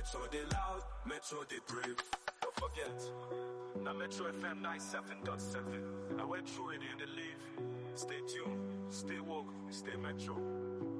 Metro they loud, Metro they brave. Don't forget. Now Metro FM 97.7. I went through it in the leave. Stay tuned, stay woke, stay Metro.